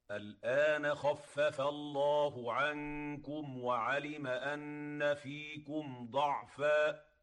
الآن خفف الله عنكم وعلم أن فيكم ضعفا